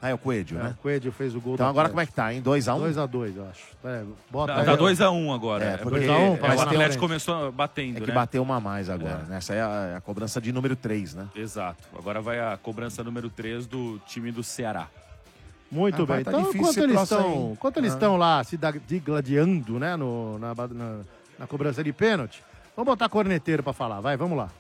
Ah, é o Coelho, né? O Coelho fez o gol. Então agora como é que tá, hein? 2x1? 2x2, eu acho. Tá 2x1 agora. É, porque 2x1, mas o Atlético começou batendo, É que né? bateu uma a mais agora, né? Essa é a cobrança de número 3, né? Exato. Agora vai a cobrança número 3 do time do Ceará. Muito bem. tá Então, difícil enquanto eles estão lá se digladiando, né, na cobrança de pênalti, vamos botar corneteiro pra falar. Vai, vamos lá.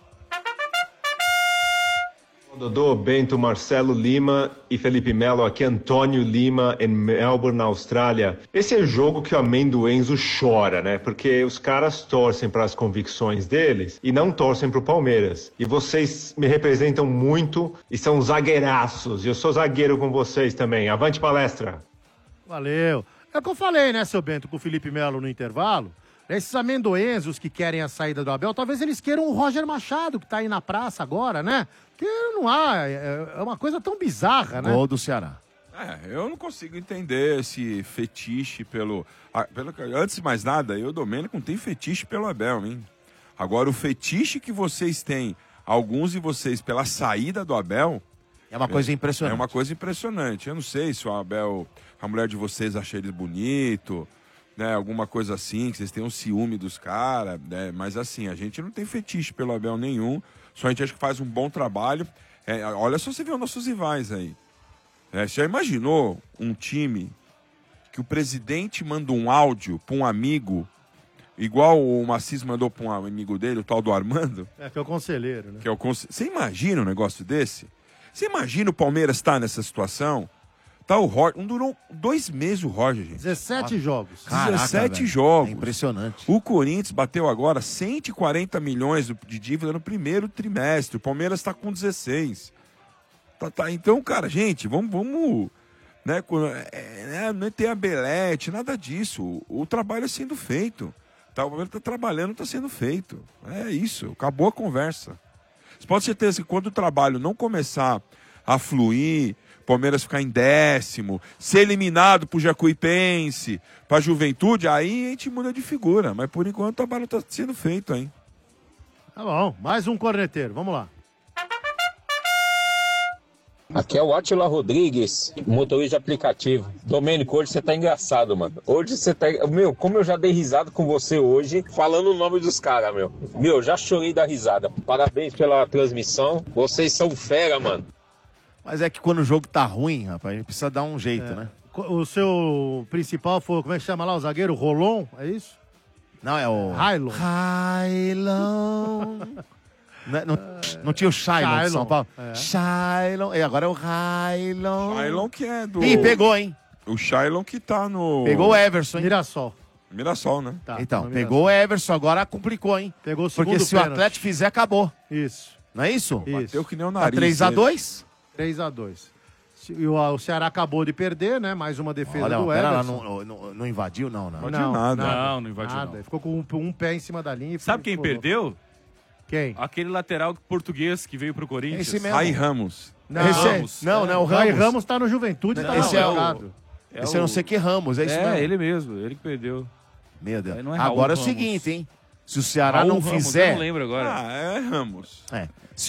Dodô, Bento, Marcelo Lima e Felipe Melo, aqui Antônio Lima em Melbourne, na Austrália. Esse é jogo que o Amendoenzo chora, né? Porque os caras torcem para as convicções deles e não torcem para o Palmeiras. E vocês me representam muito e são zagueiraços. E eu sou zagueiro com vocês também. Avante palestra! Valeu. É o que eu falei, né, seu Bento, com o Felipe Melo no intervalo. Esses amendoenzos que querem a saída do Abel, talvez eles queiram o Roger Machado, que tá aí na praça agora, né? Que não há, é uma coisa tão bizarra, né? Gol do Ceará. Eu não consigo entender esse fetiche pelo... Antes de mais nada, eu, Domênico, não tenho fetiche pelo Abel, hein? Agora, o fetiche que vocês têm, alguns de vocês, pela saída do Abel... É uma coisa impressionante. É uma coisa impressionante. Eu não sei se o Abel, a mulher de vocês acha ele bonito, né? Alguma coisa assim, que vocês têm um ciúme dos caras, né? Mas assim, a gente não tem fetiche pelo Abel nenhum. Só a gente acha que faz um bom trabalho. Olha só, você vê os nossos rivais aí. Você já imaginou um time que o presidente manda um áudio para um amigo, igual o Macis mandou para um amigo dele, o tal do Armando? Que é o conselheiro, né? Você imagina um negócio desse? Você imagina o Palmeiras estar nessa situação? Tá o Roger. Durou 2 meses o Roger, gente. 17 jogos. Caraca, 17 velho. jogos. É impressionante. O Corinthians bateu agora 140 milhões de dívida no primeiro trimestre. O Palmeiras está com 16. Então, cara, gente, vamos né, não é ter a belete, nada disso. O trabalho é sendo feito. O Palmeiras está trabalhando, está sendo feito. É isso, acabou a conversa. Você pode ter certeza que quando o trabalho não começar a fluir, Palmeiras ficar em 10º, ser eliminado pro Jacuipense, pra Juventude, aí a gente muda de figura. Mas por enquanto o trabalho tá sendo feito, hein? Tá bom, mais um corneteiro, vamos lá. Aqui é o Átila Rodrigues, motorista de aplicativo. Domênico, hoje você tá engraçado, mano. Hoje você tá... Meu, como eu já dei risada com você hoje, falando o nome dos caras, meu. Meu, já chorei da risada. Parabéns pela transmissão. Vocês são fera, mano. Mas é que quando o jogo tá ruim, rapaz, a gente precisa dar um jeito, né? O seu principal foi, como é que chama lá, o zagueiro? Rolon, é isso? Não, é o... Railon. Railon. Não tinha o Shailon de São Paulo? Shailon. E agora é o Railon. Shailon que é do... Ih, pegou, hein? O Shailon que tá no... Pegou o Everson, hein? Mirassol, né? Tá, então, pegou o Everson, agora complicou, hein? Pegou o segundo Porque se o pênalti. Atlético fizer, acabou. Isso. Não é isso? Bateu que nem o Tá nariz. 3x2? 3x2. E o Ceará acabou de perder, né? Mais uma defesa Olha, do pera lá, Everson. não invadiu, não. Não invadiu nada. Não invadiu, nada. não. Ele ficou com um pé em cima da linha. Sabe quem perdeu? Quem? Aquele lateral português que veio pro Corinthians. Esse mesmo. Rai Ramos. Não, Ramos. Não, o o Ramos. Ramos tá no Juventude, tá Esse é machucado. Esse eu não sei que Ramos, é isso mesmo? ele mesmo, ele que perdeu. Meu Deus. Aí não é Raul Agora é o Ramos. seguinte, hein? Se o Ceará Raul não Ramos, fizer... eu não lembro agora. É Ramos. Se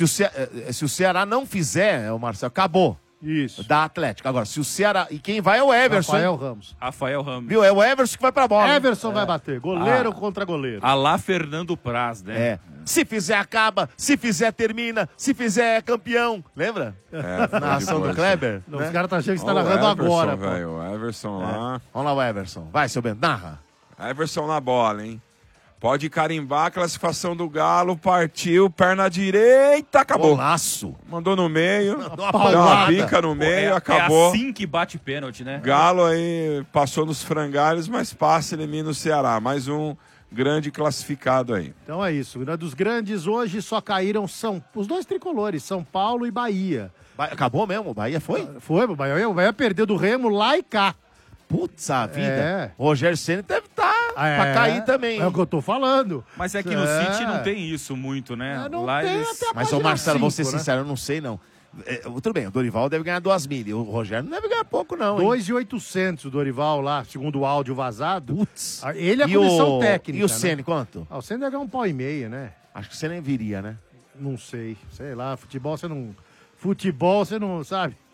o Ceará não fizer, o Marcelo, acabou. Isso. Da Atlético. Agora, se o Ceará... E quem vai é o Everson, Rafael hein? Ramos. Rafael Ramos. Viu? É o Everson que vai pra bola. Everson vai bater. Goleiro contra goleiro. Alá Fernando Praz, né? É. Se fizer, acaba. Se fizer, termina. Se fizer, é campeão. Lembra? Na ação do Kleber. Não, né? Os caras tá achando que você tá Ó, o narrando Everson, agora, pô. velho, o Everson lá. Vamos lá, o Everson. Vai, seu Bento. Narra. Everson na bola, hein? Pode carimbar a classificação do Galo, partiu, perna direita, acabou. Golaço. Mandou no meio, Mandou deu uma uma paulada. bica no meio, É acabou. assim que bate pênalti, né? Galo aí passou nos frangalhos, mas passa, elimina o Ceará. Mais um grande classificado aí. Então é isso. Dos grandes hoje só caíram os dois tricolores, São Paulo e Bahia. Acabou mesmo? O Bahia foi? Foi, o Bahia perdeu do Remo lá e cá. Putz, a vida. É. Rogério Ceni deve estar pra cair também. É o que eu tô falando. Mas é que no City não tem isso muito, né? Não Lá tem eles... até a Mas, ô página Marcelo, vou ser 5, né? sincero, eu não sei, não. Tudo bem, o Dorival deve ganhar 2.000. O Rogério não deve ganhar pouco, não. 2.800 o Dorival lá, segundo o áudio vazado. Putz. Ele é a comissão técnica. E o né? Ceni, quanto? O Ceni deve ganhar 1,5 pau, né? Acho que você nem viria, né? Não sei. Sei lá, futebol você não... Futebol você não, sabe?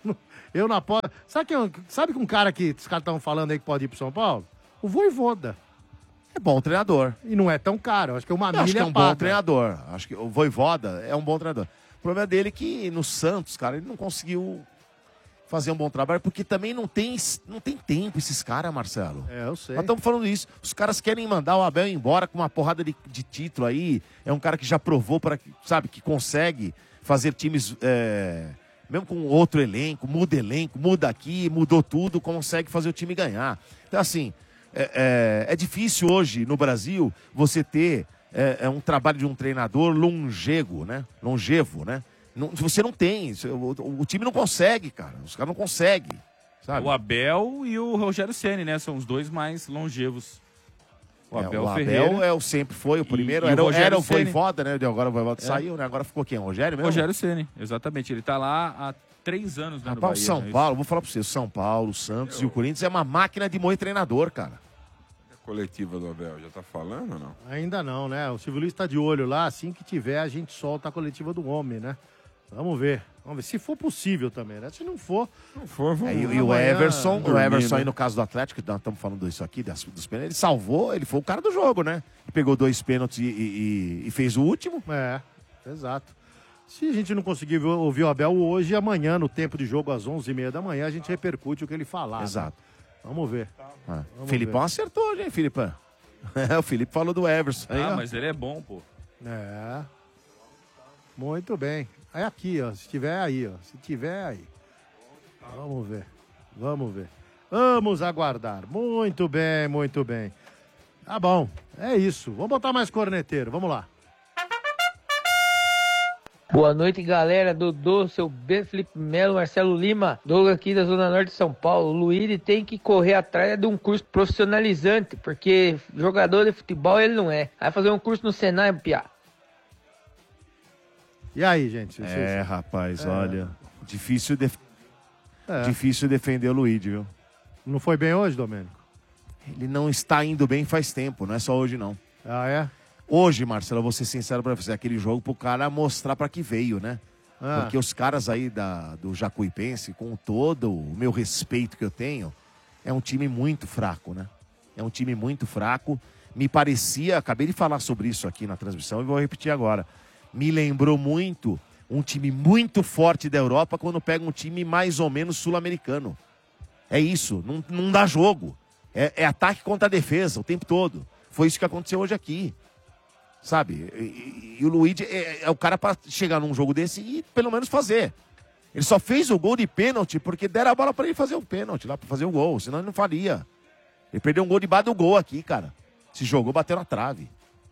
Eu não aposto. Sabe que um cara que os caras estavam falando aí que pode ir pro São Paulo? O Vojvoda. É bom treinador. E não é tão caro. Acho que uma Eu milha acho que é um paga. bom treinador. Acho que o Vojvoda é um bom treinador. O problema dele é que no Santos, cara, ele não conseguiu fazer um bom trabalho, porque também não tem tempo esses caras, Marcelo. É, eu sei. Nós estamos falando isso. Os caras querem mandar o Abel embora com uma porrada de título aí. É um cara que já provou, sabe, que consegue fazer times, mesmo com outro elenco, muda aqui, mudou tudo, consegue fazer o time ganhar. Então, assim, é difícil hoje no Brasil você ter um trabalho de um treinador longevo, né? Você não tem. O time não consegue, cara. Os caras não conseguem, sabe? O Abel e o Rogério Ceni, né? São os dois mais longevos. O Abel Ferreira. Sempre foi o primeiro. E o Era Rogério o Ceni. Voivoda, né? Agora o Voivoda saiu, né? Agora ficou quem? O Rogério mesmo? Rogério Ceni, exatamente. Ele tá lá há 3 anos, né? No Rapaz, Bahia, o São né? Paulo, vou falar pra você, o São Paulo, o Santos e o Corinthians é uma máquina de moer treinador, cara. A coletiva do Abel já tá falando ou não? Ainda não, né? O Silvio Luiz tá de olho lá. Assim que tiver, a gente solta a coletiva do homem, né? Vamos ver. Se for possível também, né? Se não for... Vamos E o Everson, aí no caso do Atlético, nós estamos falando disso aqui, dos pênaltis, ele salvou, ele foi o cara do jogo, né? Ele pegou 2 pênaltis e fez o último. Exato. Se a gente não conseguir ouvir o Abel hoje, amanhã, no tempo de jogo, às 11h30 da manhã, a gente repercute o que ele falar. Exato. Né? Vamos ver. Filipão acertou hoje, hein, Filipão? O Felipe falou do Everson. Aí, mas ele é bom, pô. Muito bem. É aqui, ó. Se tiver aí, ó. Se tiver aí. Vamos ver. Vamos aguardar. Muito bem, muito bem. Tá bom. É isso. Vamos botar mais corneteiro. Vamos lá. Boa noite, galera. Dodô, seu Bento, Felipe Melo, Marcelo Lima. Douglas aqui da Zona Norte de São Paulo. O Luíde tem que correr atrás de um curso profissionalizante, porque jogador de futebol ele não é. Vai fazer um curso no Senai, piá. E aí, gente? Rapaz, olha. Difícil defender o Luigi, viu? Não foi bem hoje, Domênico? Ele não está indo bem faz tempo, não é só hoje, não. Ah, é? Hoje, Marcelo, eu vou ser sincero pra você, aquele jogo pro cara mostrar pra que veio, né? Porque os caras aí do Jacuipense, com todo o meu respeito que eu tenho, é um time muito fraco, né? É um time muito fraco. Me parecia, acabei de falar sobre isso aqui na transmissão e vou repetir agora. Me lembrou muito um time muito forte da Europa quando pega um time mais ou menos sul-americano. É isso, não dá jogo. É ataque contra a defesa o tempo todo. Foi isso que aconteceu hoje aqui. Sabe? E o Luigi é o cara para chegar num jogo desse e pelo menos fazer. Ele só fez o gol de pênalti porque deram a bola para ele fazer o pênalti lá, para fazer o gol. Senão ele não faria. Ele perdeu um gol debaixo do gol aqui, cara. Se jogou, bateu na trave.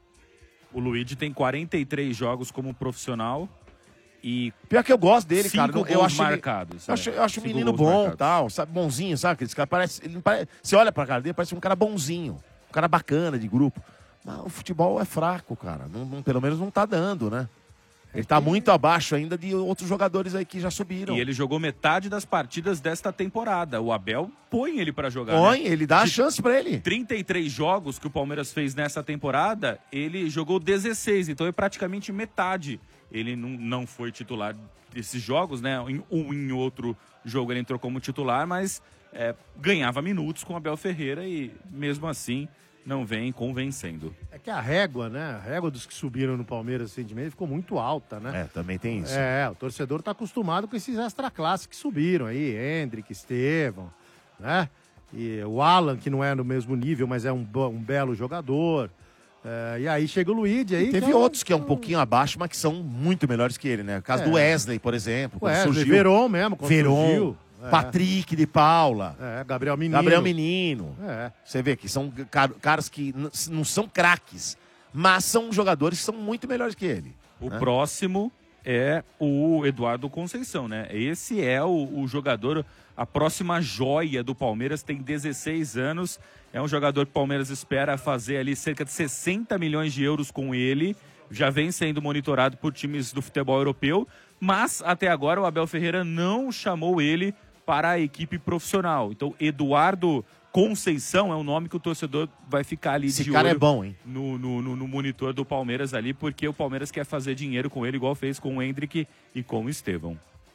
O Luigi tem 43 jogos como profissional e... Pior que eu gosto dele, 5 cara. gols Eu acho marcados. Eu acho o menino bom, tal, sabe? Bonzinho, sabe? Aqueles caras você olha pra cara dele, parece um cara bonzinho. Um cara bacana de grupo. Mas o futebol é fraco, cara. Pelo menos não tá dando, né? Ele tá muito abaixo ainda de outros jogadores aí que já subiram. E ele jogou metade das partidas desta temporada. O Abel põe ele pra jogar. Põe, né? ele dá a chance pra ele. 33 jogos que o Palmeiras fez nessa temporada, ele jogou 16, então é praticamente metade. Ele não foi titular desses jogos, né? Em outro jogo ele entrou como titular, mas ganhava minutos com o Abel Ferreira e mesmo assim não vem convencendo. É que a régua, né? A régua dos que subiram no Palmeiras recentemente ficou muito alta, né? Também tem isso. O torcedor tá acostumado com esses extra-classes que subiram aí. Hendrick, Estevão, né? E o Alan, que não é no mesmo nível, mas é um belo jogador. E aí chega o Luigi aí. Teve outros que é um pouquinho abaixo, mas que são muito melhores que ele, né? O caso do Wesley, por exemplo. Wesley, Veron mesmo, quando surgiu. Patrick de Paula. Gabriel Menino. Você vê que são caras que não são craques, mas são jogadores que são muito melhores que ele. O próximo é o Eduardo Conceição, né? Esse é o jogador, a próxima joia do Palmeiras, tem 16 anos. É um jogador que o Palmeiras espera fazer ali cerca de 60 milhões de euros com ele. Já vem sendo monitorado por times do futebol europeu, mas até agora o Abel Ferreira não chamou ele para a equipe profissional. Então, Eduardo Conceição é um nome que o torcedor vai ficar ali Esse de cara olho é bom, hein? no monitor do Palmeiras ali, porque o Palmeiras quer fazer dinheiro com ele, igual fez com o Hendrick e com o Estevão.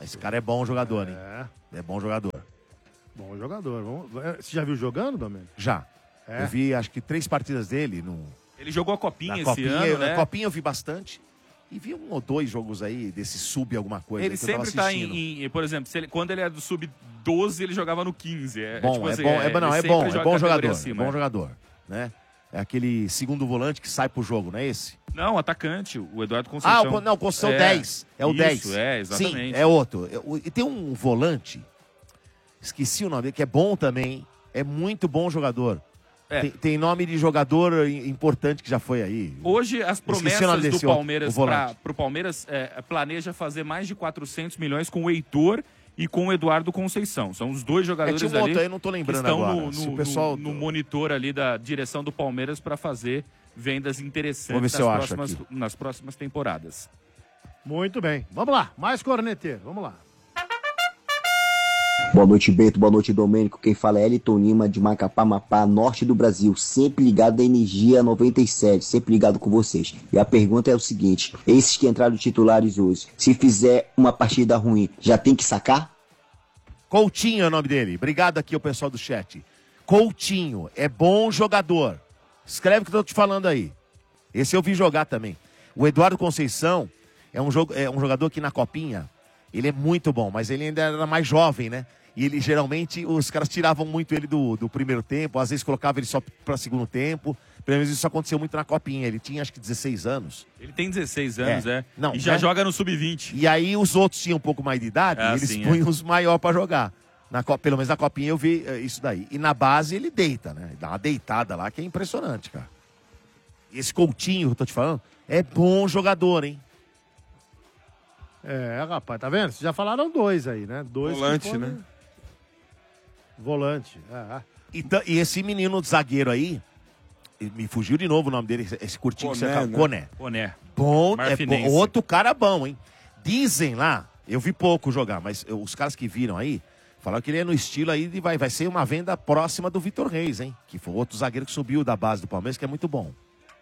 Esse cara é bom jogador, hein? É bom jogador. Bom jogador. Você já viu jogando, Domênico? Já. Eu vi, acho que 3 partidas dele. Ele jogou a Copinha esse Copinha, ano, né? Na Copinha eu vi bastante. E vi 1 ou 2 jogos aí desse sub alguma coisa. Ele sempre tá por exemplo, quando ele é do sub-12, ele jogava no 15. É bom jogador. É bom jogador, né? É aquele segundo volante que sai pro jogo, não é esse? Não, atacante, o Eduardo Conceição. O Conceição 10. É o 10. Isso, exatamente. Sim, é outro. E tem um volante, esqueci o nome dele, que é bom também. É muito bom jogador. Tem nome de jogador importante que já foi aí. Hoje, as promessas do Palmeiras pro Palmeiras planeja fazer mais de 400 milhões com o Heitor e com o Eduardo Conceição. São os 2 jogadores ali eu não tô lembrando que estão agora. no monitor ali da direção do Palmeiras para fazer vendas interessantes Vou ver se eu acho nas próximas temporadas. Muito bem. Vamos lá, mais corneteiro, vamos lá. Boa noite, Bento. Boa noite, Domênico. Quem fala é Elton Lima, de Macapá, Amapá, norte do Brasil. Sempre ligado da Energia 97. Sempre ligado com vocês. E a pergunta é o seguinte. Esses que entraram titulares hoje, se fizer uma partida ruim, já tem que sacar? Coutinho é o nome dele. Obrigado aqui ao pessoal do chat. Coutinho é bom jogador. Escreve o que eu tô te falando aí. Esse eu vi jogar também. O Eduardo Conceição é um jogador que na Copinha, ele é muito bom, mas ele ainda era mais jovem, né? E ele geralmente, os caras tiravam muito ele do primeiro tempo, às vezes colocavam ele só para segundo tempo. Pelo menos isso aconteceu muito na Copinha. Ele tinha acho que 16 anos. Ele tem 16 anos, Não, e já joga no Sub-20. E aí os outros tinham um pouco mais de idade, e eles punham os maiores para jogar. Pelo menos na Copinha eu vi isso daí. E na base ele deita, né? Dá uma deitada lá que é impressionante, cara. E esse Coutinho que eu tô te falando é bom jogador, hein? Rapaz, tá vendo? Vocês já falaram 2 aí, né? 2 volante, né? Volante. E esse menino zagueiro aí, me fugiu de novo o nome dele, esse curtinho que você fala. Coné. Bom, outro cara bom, hein? Dizem lá, eu vi pouco jogar, mas os caras que viram aí, falaram que ele é no estilo aí de vai ser uma venda próxima do Vitor Reis, hein? Que foi outro zagueiro que subiu da base do Palmeiras, que é muito bom.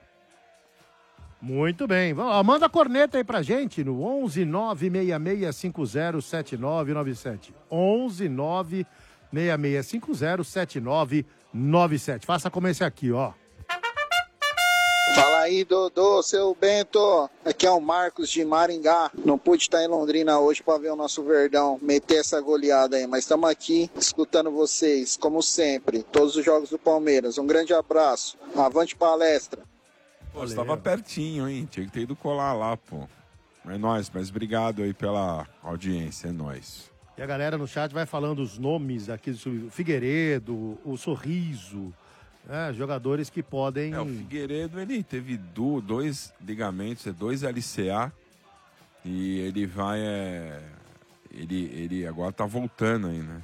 Muito bem. Manda a corneta aí pra gente no 11 96650 7997. 11 96650 7997. Faça como esse aqui, ó. Fala aí, Dodô, seu Bento. Aqui é o Marcos de Maringá. Não pude estar em Londrina hoje para ver o nosso Verdão meter essa goleada aí, mas estamos aqui escutando vocês, como sempre, todos os jogos do Palmeiras. Um grande abraço. Avante palestra. Pô, você tava pertinho, hein? Tinha que ter ido colar lá, pô. É nóis, mas obrigado aí pela audiência, é nóis. E a galera no chat vai falando os nomes aqui do Figueiredo, o Sorriso, jogadores que podem... O Figueiredo, ele teve 2 ligamentos, 2 LCA, e ele vai... Ele agora tá voltando aí, né?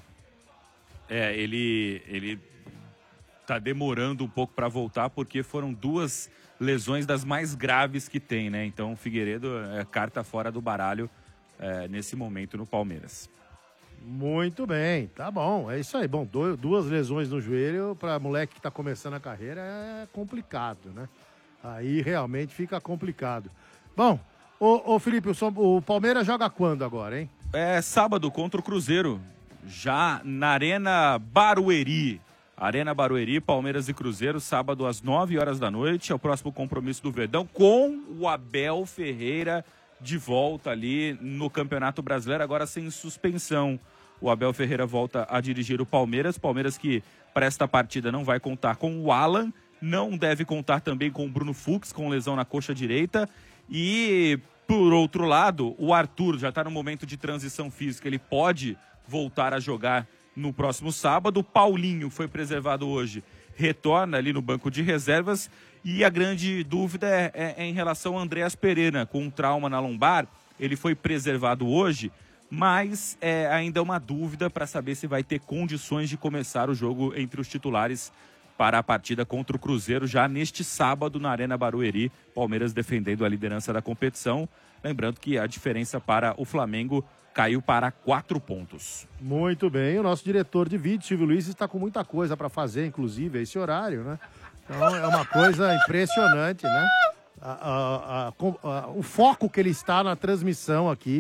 Ele tá demorando um pouco para voltar, porque foram 2 lesões das mais graves que tem, né? Então o Figueiredo é carta fora do baralho nesse momento no Palmeiras. Muito bem, tá bom, é isso aí. Bom, 2 lesões no joelho para moleque que tá começando a carreira é complicado, né? Aí realmente fica complicado. Bom, ô Felipe, o Palmeiras joga quando agora, hein? É sábado contra o Cruzeiro, já na Arena Barueri. Arena Barueri, Palmeiras e Cruzeiro, sábado às 9 horas da noite. É o próximo compromisso do Verdão com o Abel Ferreira de volta ali no Campeonato Brasileiro, agora sem suspensão. O Abel Ferreira volta a dirigir o Palmeiras. Palmeiras que para esta partida não vai contar com o Alan, não deve contar também com o Bruno Fux, com lesão na coxa direita. E, por outro lado, o Arthur já está no momento de transição física, ele pode voltar a jogar no próximo sábado. O Paulinho foi preservado hoje, retorna ali no banco de reservas. E a grande dúvida é em relação ao Andreas Pereira, com um trauma na lombar. Ele foi preservado hoje, mas é ainda uma dúvida para saber se vai ter condições de começar o jogo entre os titulares para a partida contra o Cruzeiro já neste sábado na Arena Barueri. Palmeiras defendendo a liderança da competição. Lembrando que a diferença para o Flamengo caiu para 4 pontos. Muito bem, o nosso diretor de vídeo, Silvio Luiz, está com muita coisa para fazer, inclusive, esse horário, né? Então é uma coisa impressionante, né? O foco que ele está na transmissão aqui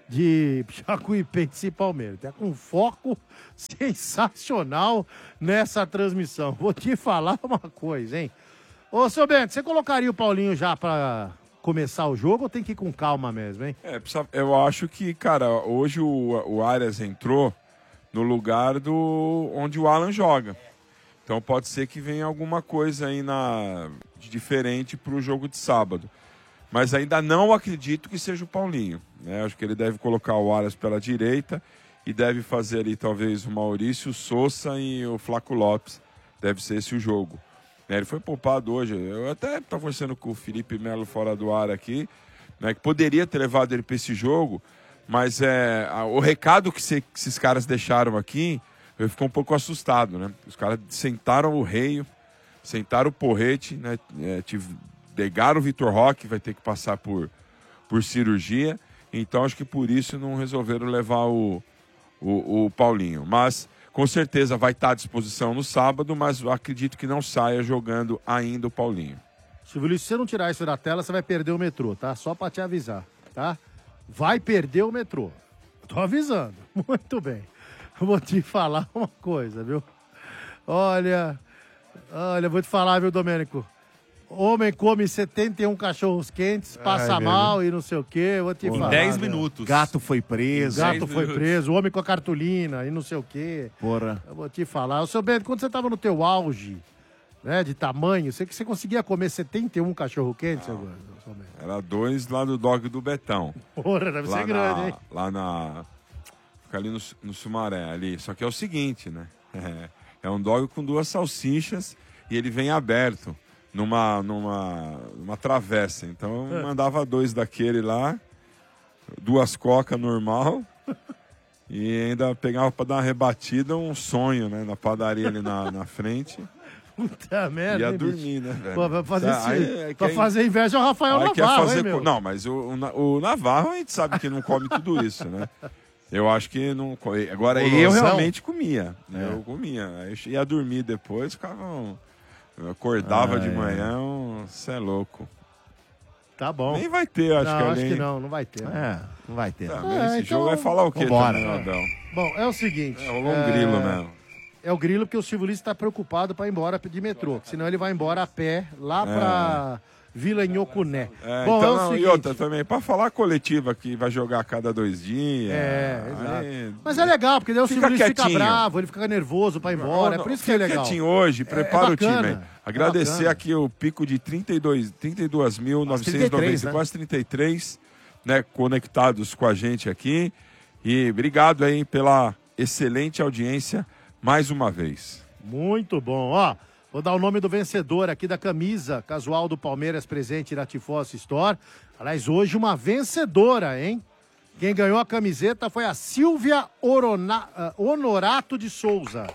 de Jacuipense e Palmeiras. Tá com um foco sensacional nessa transmissão. Vou te falar uma coisa, hein? Ô, seu Bento, você colocaria o Paulinho já pra começar o jogo ou tem que ir com calma mesmo, hein? Eu acho que, cara, hoje o Arias entrou no lugar onde o Alan joga. Então pode ser que venha alguma coisa aí de diferente pro jogo de sábado. Mas ainda não acredito que seja o Paulinho, né? Acho que ele deve colocar o Arias pela direita e deve fazer ali talvez o Maurício, o Sousa e o Flaco Lopes. Deve ser esse o jogo. Ele foi poupado hoje. Eu até estava conversando com o Felipe Melo fora do ar aqui, né, que poderia ter levado ele para esse jogo, mas o recado que esses caras deixaram aqui, eu fiquei um pouco assustado, né? Os caras sentaram o Reio, sentaram o Porrete, né? Negaram o Vitor Roque, vai ter que passar por cirurgia. Então acho que por isso não resolveram levar o Paulinho. Mas com certeza vai estar à disposição no sábado, mas eu acredito que não saia jogando ainda o Paulinho. Silvio Luiz, se você não tirar isso da tela, você vai perder o metrô, tá? Só pra te avisar, tá? Vai perder o metrô. Tô avisando. Muito bem. Vou te falar uma coisa, viu? Olha, vou te falar, viu, Domênico? Homem come 71 cachorros quentes, passa mal e não sei o quê, vou te falar. Em 10 minutos. Gato foi preso. O homem com a cartolina e não sei o quê. Porra. Eu vou te falar. O seu Bento, quando você tava no teu auge, né, de tamanho, você conseguia comer 71 cachorro quentes, seu Bento? Era 2 lá do dog do Betão. Porra, deve ser grande, hein? Fica ali no Sumaré, ali. Só que é o seguinte, né? É um dog com 2 salsichas e ele vem aberto. Numa travessa. Então eu mandava 2 daquele lá, 2 coca normal e ainda pegava para dar uma rebatida, um sonho, né? Na padaria ali na frente. Puta merda. Ia hein, dormir, né, velho? Pô, pra fazer inveja ao Rafael Navarro, hein, meu? Não, mas o Navarro a gente sabe que não come tudo isso, né? Eu acho que não. Agora eu realmente comia, né? Eu comia. Aí eu ia dormir depois, ficava. Eu acordava de manhã, você é louco. Tá bom. Nem vai ter, acho que ali. Acho que não vai ter. Não vai ter. Esse jogo vai falar o quê também, Adão? Bom, é o seguinte. Rolou um grilo mesmo. É o grilo porque o Silvio Luiz está preocupado para ir embora de metrô, senão ele vai embora a pé lá para Vila Inhocuné. Bom, então, é o seguinte... E outra também, para falar coletiva que vai jogar a cada 2 dias. Exato. Mas é legal, porque daí o Silvio Luiz fica bravo, ele fica nervoso para ir embora, é por isso que é legal. Quietinho hoje, prepara o time. Agradecer aqui o pico de 32.990, né? Quase 33, né, conectados com a gente aqui. E obrigado aí pela excelente audiência mais uma vez. Muito bom. Ó, vou dar o nome do vencedor aqui da camisa casual do Palmeiras presente na Tifós Store. Aliás, hoje uma vencedora, hein? Quem ganhou a camiseta foi a Silvia Honorato de Souza.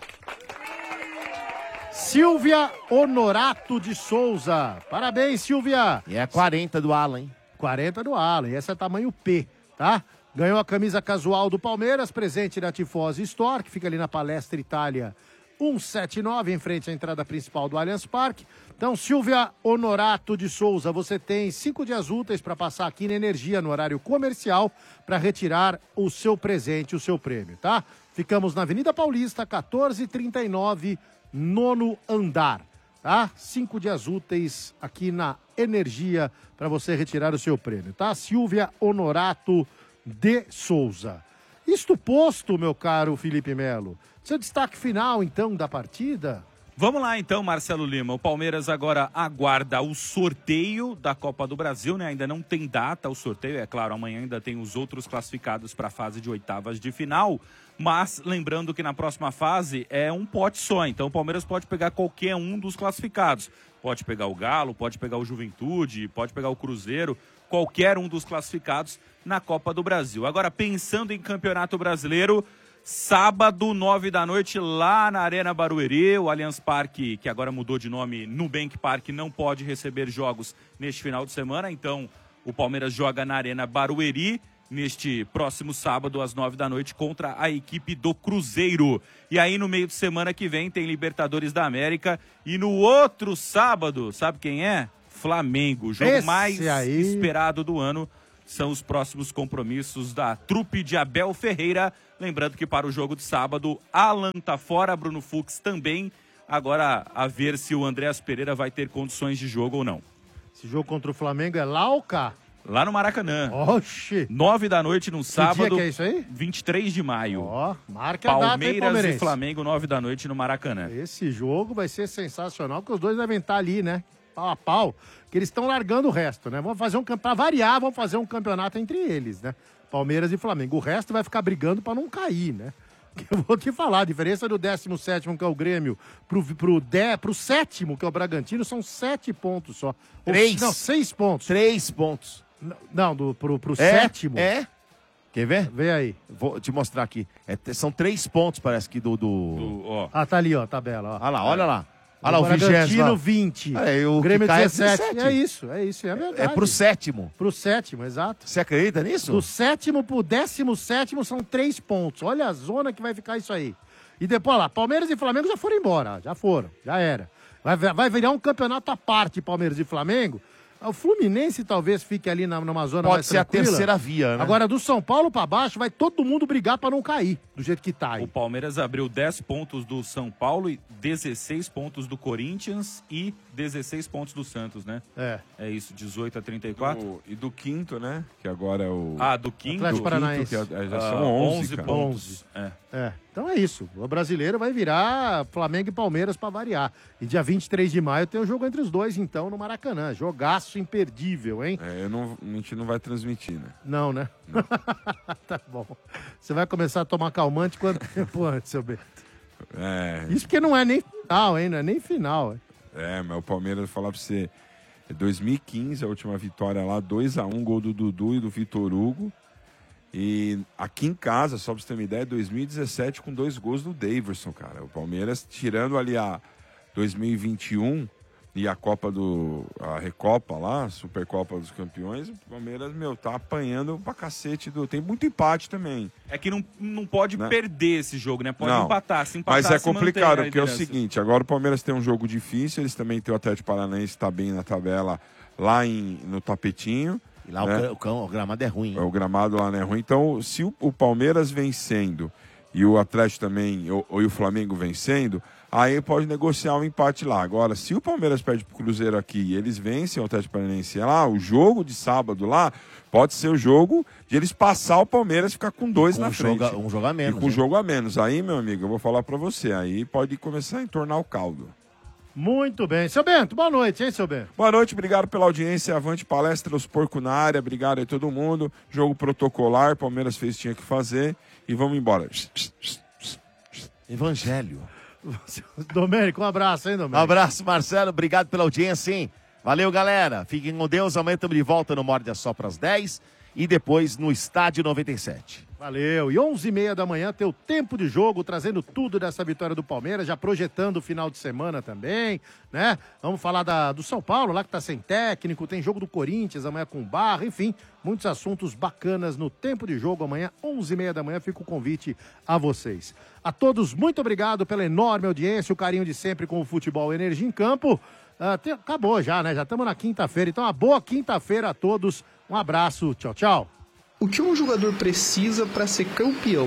Silvia Honorato de Souza. Parabéns, Silvia. E é 40 do Alan, hein? 40 do Alan. E essa é tamanho P, tá? Ganhou a camisa casual do Palmeiras, presente na Tifose Store, que fica ali na Palestra Itália 179, em frente à entrada principal do Allianz Parque. Então, Silvia Honorato de Souza, você tem 5 dias úteis para passar aqui na Energia, no horário comercial, para retirar o seu presente, o seu prêmio, tá? Ficamos na Avenida Paulista, 1439, 9º andar, tá? 5 dias úteis aqui na Energia para você retirar o seu prêmio, tá? Silvia Honorato de Souza. Isto posto, meu caro Felipe Melo, seu destaque final, então, da partida? Vamos lá, então, Marcelo Lima. O Palmeiras agora aguarda o sorteio da Copa do Brasil, né? Ainda não tem data o sorteio, é claro, amanhã ainda tem os outros classificados para a fase de oitavas de final, mas lembrando que na próxima fase é um pote só, então o Palmeiras pode pegar qualquer um dos classificados. Pode pegar o Galo, pode pegar o Juventude, pode pegar o Cruzeiro, qualquer um dos classificados na Copa do Brasil. Agora, pensando em Campeonato Brasileiro, sábado, 9 da noite, lá na Arena Barueri, o Allianz Parque, que agora mudou de nome, Nubank Park, não pode receber jogos neste final de semana, então o Palmeiras joga na Arena Barueri, neste próximo sábado, às 9 da noite, contra a equipe do Cruzeiro. E aí, no meio de semana que vem, tem Libertadores da América, e no outro sábado, sabe quem é? Flamengo, o jogo mais esperado do ano são os próximos compromissos da trupe de Abel Ferreira. Lembrando que para o jogo de sábado, Alan tá fora, Bruno Fux também. Agora, a ver se o Andréas Pereira vai ter condições de jogo ou não. Esse jogo contra o Flamengo é lá ou cá? Lá no Maracanã. Oxi! 9 da noite no sábado. Que dia que é isso aí? 23 de maio. Ó, marca a data, hein, Palmeiras e Flamengo, 9 da noite no Maracanã. Esse jogo vai ser sensacional, porque os dois devem estar ali, né? Pau a pau, que eles estão largando o resto, né? Vamos fazer pra variar, vamos fazer um campeonato entre eles, né? Palmeiras e Flamengo. O resto vai ficar brigando pra não cair, né? Eu vou te falar, a diferença do 17º, que é o Grêmio, pro 7º, que é o Bragantino, são 7 pontos só. 6 pontos. 3 pontos. Não, pro 7º. É? Quer ver? Vê aí. Vou te mostrar aqui. São 3 pontos, parece que ó. Ah, tá ali, ó, a tabela. Ó. Olha lá. Olha lá, o Bragantino 20º. 20. O Grêmio que cai 17. É isso, é verdade. É pro 7º. Pro 7º, exato. Você acredita nisso? Do 7º pro 17º são 3 pontos. Olha a zona que vai ficar isso aí. E depois, lá, Palmeiras e Flamengo já foram embora. Já era. Vai virar um campeonato à parte, Palmeiras e Flamengo. O Fluminense talvez fique ali numa zona mais tranquila. Pode ser a terceira via, né? Agora, do São Paulo pra baixo, vai todo mundo brigar pra não cair, do jeito que tá aí. O Palmeiras abriu 10 pontos do São Paulo e 16 pontos do Corinthians e 16 pontos do Santos, né? É isso, 18 a 34. E do quinto, né? Que agora é o... do quinto. Atlético Paranaense. Já são 11 pontos. Então é isso. O brasileiro vai virar Flamengo e Palmeiras pra variar. E dia 23 de maio tem o jogo entre os dois, então, no Maracanã. Jogaço imperdível, hein? A gente não vai transmitir, né? Não, né? Não. Tá bom. Você vai começar a tomar calmante quanto tempo antes, seu Bento? Isso porque não é nem final, hein? Não é nem final. Mas o Palmeiras, vou falar pra você, 2015, a última vitória lá, 2-1, gol do Dudu e do Vitor Hugo. E aqui em casa, só pra você ter uma ideia, 2017 com 2 gols do Daverson, cara. O Palmeiras, tirando ali a 2021 e a a Recopa lá, Supercopa dos Campeões, o Palmeiras, tá apanhando pra cacete. Tem muito empate também. É que não pode perder esse jogo, né? Pode empatar, se empatar, mas é se complicado, porque é o seguinte, agora o Palmeiras tem um jogo difícil, eles também têm o Atlético Paranaense, tá bem na tabela lá no tapetinho. E lá o gramado é ruim. Hein? O gramado lá não é ruim. Então, se o Palmeiras vencendo e o Atlético também, ou o Flamengo vencendo, aí pode negociar um empate lá. Agora, se o Palmeiras perde pro Cruzeiro aqui e eles vencem o Atlético Paranaense lá, o jogo de sábado lá pode ser o jogo de eles passar o Palmeiras e ficar com 2 na frente. Um jogo a menos. E com um jogo a menos. Aí, meu amigo, eu vou falar pra você, aí pode começar a entornar o caldo. Muito bem. Seu Bento, boa noite, hein, seu Bento? Boa noite, obrigado pela audiência. Avante palestra, os porcos na área. Obrigado aí todo mundo. Jogo protocolar, Palmeiras fez o que tinha que fazer. E vamos embora. Evangelho. Domênico, um abraço, hein, Domênico? Um abraço, Marcelo. Obrigado pela audiência, hein? Valeu, galera. Fiquem com Deus. Amanhã estamos de volta no Morde a Sopra às 10 e depois no Estádio 97. Valeu. E 11h30 da manhã, teu tempo de jogo, trazendo tudo dessa vitória do Palmeiras, já projetando o final de semana também, né? Vamos falar do São Paulo, lá que tá sem técnico, tem jogo do Corinthians amanhã com Barra, enfim, muitos assuntos bacanas no tempo de jogo. Amanhã, 11h30 da manhã, fica o convite a vocês. A todos, muito obrigado pela enorme audiência, o carinho de sempre com o Futebol Energia em Campo. Acabou já, né? Já estamos na quinta-feira, então uma boa quinta-feira a todos. Um abraço, tchau, tchau. O que um jogador precisa para ser campeão?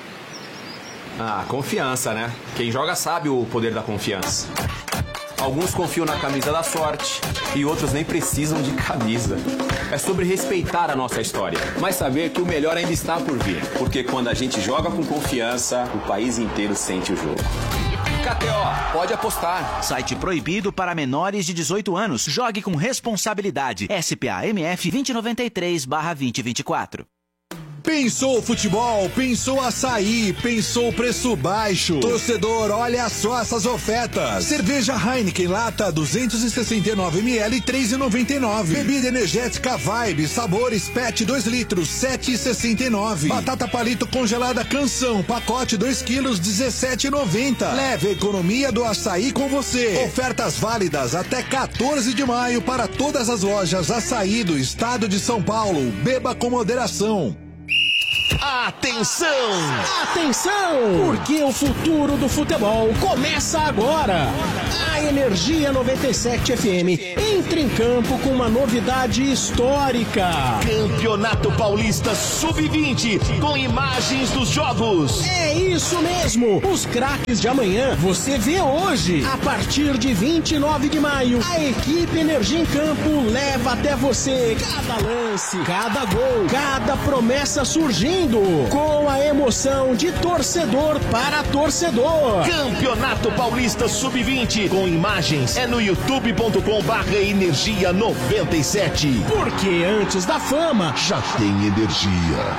Confiança, né? Quem joga sabe o poder da confiança. Alguns confiam na camisa da sorte e outros nem precisam de camisa. É sobre respeitar a nossa história, mas saber que o melhor ainda está por vir. Porque quando a gente joga com confiança, o país inteiro sente o jogo. KTO, pode apostar. Site proibido para menores de 18 anos. Jogue com responsabilidade. SPA-MF 2093/2024. Pensou futebol, pensou açaí, pensou preço baixo. Torcedor, olha só essas ofertas. Cerveja Heineken lata 269 ml, 3,99. Bebida energética Vibe, sabores PET 2 litros, 7,69. Batata palito congelada Canção, pacote 2 quilos, 17,90. Leve a economia do açaí com você. Ofertas válidas até 14 de maio para todas as lojas Açaí do estado de São Paulo. Beba com moderação. Atenção! Atenção! Porque o futuro do futebol começa agora. A Energia 97 FM entra em campo com uma novidade histórica. Campeonato Paulista Sub-20 com imagens dos jogos. É isso mesmo! Os craques de amanhã você vê hoje. A partir de 29 de maio, a equipe Energia em Campo leva até você cada lance, cada gol, cada promessa surgindo, com a emoção de torcedor para torcedor. Campeonato Paulista Sub-20 com imagens é no youtube.com/energia97. Porque antes da fama já tem energia.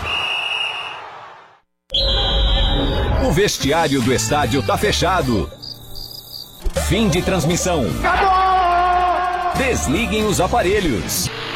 O vestiário do estádio tá fechado. Fim de transmissão. Acabou! Desliguem os aparelhos.